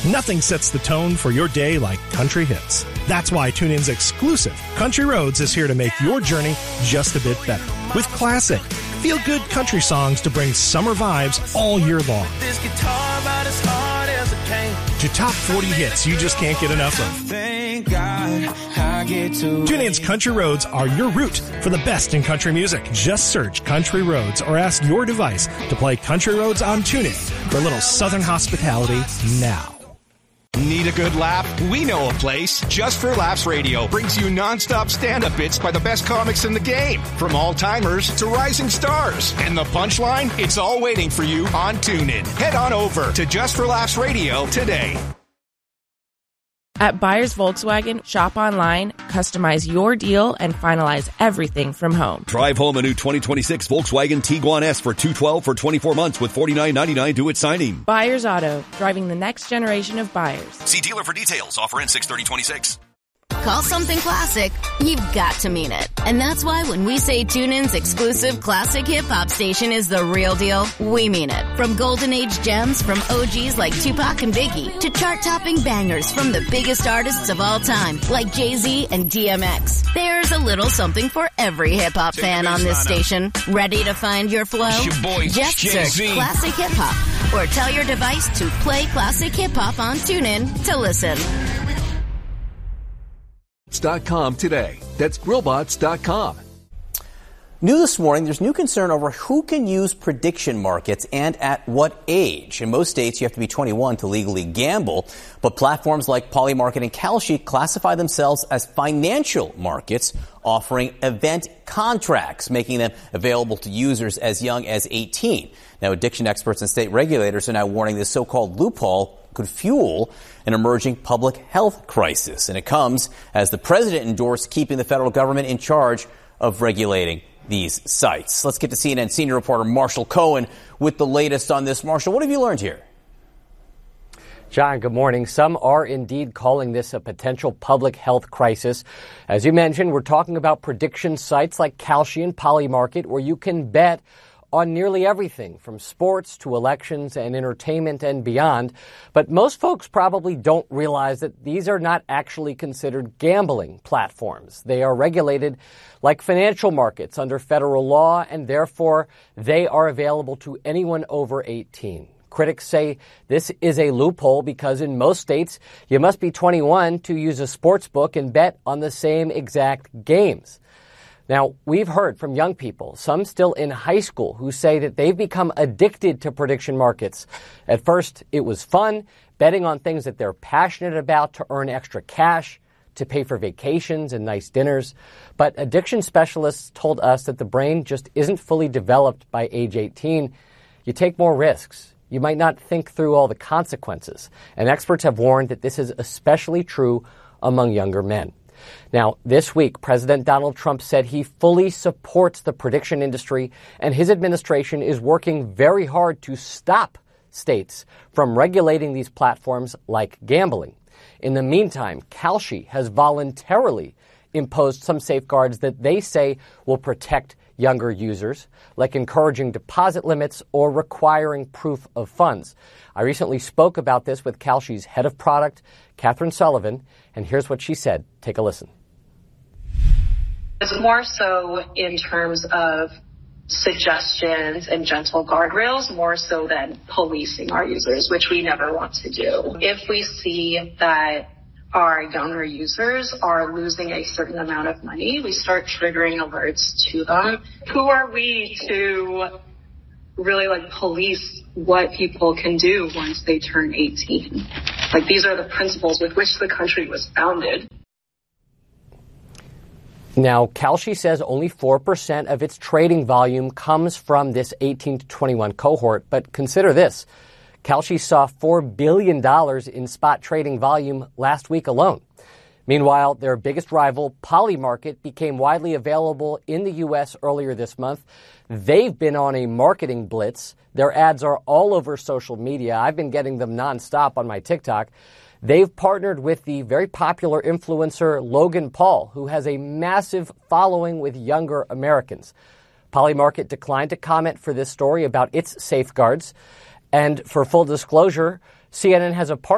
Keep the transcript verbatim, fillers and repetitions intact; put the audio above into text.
Nothing sets the tone for your day like country hits. That's why TuneIn's exclusive Country Roads is here to make your journey just a bit better. With classic, feel-good country songs to bring summer vibes all year long. This guitar about as hard as it came. To top forty hits you just can't get enough of. Thank God I get to TuneIn's Country Roads are your route for the best in country music. Just search Country Roads or ask your device to play Country Roads on TuneIn for a little Southern hospitality now. Need a good laugh? We know a place. Just for Laughs Radio brings you nonstop stand-up bits by the best comics in the game, from all-timers to rising stars. And the punchline? It's all waiting for you on TuneIn. Head on over to Just for Laughs Radio today. At Buyers Volkswagen, shop online, customize your deal, and finalize everything from home. Drive home a new twenty twenty-six Volkswagen Tiguan S for two hundred twelve dollars for twenty-four months with forty-nine ninety-nine due at signing. Buyers Auto, driving the next generation of buyers. See dealer for details. Offer ends six thirty twenty-six. Call something classic, you've got to mean it. And that's why when we say TuneIn's exclusive classic hip-hop station is the real deal, we mean it. From golden age gems from O Gs like Tupac and Biggie to chart-topping bangers from the biggest artists of all time like Jay-Z and D M X. There's a little something for every hip-hop fan on this station. Ready to find your flow? Your boy, Just Jay-Z. search Classic Hip-Hop or tell your device to play Classic Hip-Hop on TuneIn to listen. Dot com today. That's Grillbots dot com. New this morning, there's new concern over who can use prediction markets and at what age. In most states, you have to be twenty-one to legally gamble, but platforms like Polymarket and Kalshi classify themselves as financial markets, offering event contracts, making them available to users as young as eighteen. Now, addiction experts and state regulators are now warning this so-called loophole could fuel an emerging public health crisis. And it comes as the president endorsed keeping the federal government in charge of regulating these sites. Let's get to C N N senior reporter Marshall Cohen with the latest on this. Marshall, what have you learned here? John, good morning. Some are indeed calling this a potential public health crisis. As you mentioned, we're talking about prediction sites like Kalshi and Polymarket, where you can bet on nearly everything from sports to elections and entertainment and beyond. But most folks probably don't realize that these are not actually considered gambling platforms. They are regulated like financial markets under federal law, and therefore they are available to anyone over eighteen. Critics say this is a loophole because in most states you must be twenty-one to use a sports book and bet on the same exact games. Now, we've heard from young people, some still in high school, who say that they've become addicted to prediction markets. At first, it was fun, betting on things that they're passionate about to earn extra cash, to pay for vacations and nice dinners. But addiction specialists told us that the brain just isn't fully developed by age eighteen. You take more risks. You might not think through all the consequences. And experts have warned that this is especially true among younger men. Now, this week, President Donald Trump said he fully supports the prediction industry, and his administration is working very hard to stop states from regulating these platforms like gambling. In the meantime, Kalshi has voluntarily imposed some safeguards that they say will protect younger users, like encouraging deposit limits or requiring proof of funds. I recently spoke about this with Kalshi's head of product, Catherine Sullivan, and here's what she said. Take a listen. It's more so in terms of suggestions and gentle guardrails, more so than policing our users, which we never want to do. If we see that our younger users are losing a certain amount of money, we start triggering alerts to them. Who are we to really like police what people can do once they turn eighteen? Like, these are the principles with which the country was founded. Now, Kalshi says only four percent of its trading volume comes from this eighteen to twenty-one cohort. But consider this. Kalshi saw four billion dollars in spot trading volume last week alone. Meanwhile, their biggest rival, Polymarket, became widely available in the U S earlier this month. They've been on a marketing blitz. Their ads are all over social media. I've been getting them nonstop on my TikTok. They've partnered with the very popular influencer Logan Paul, who has a massive following with younger Americans. Polymarket declined to comment for this story about its safeguards. And for full disclosure, C N N has a partner